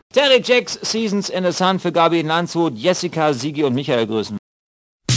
Terry Jacks, Seasons in the Sun für Gabi in Landshut, Jessica, Sigi und Michael grüßen.